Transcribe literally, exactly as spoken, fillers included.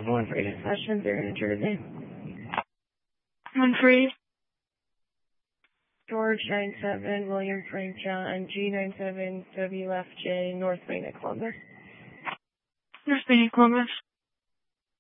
One for eight sessions there in New Jersey. One for eight. George nine seven, William Frank John, G nine seven W F J, North Main at Columbus. North Main at Columbus.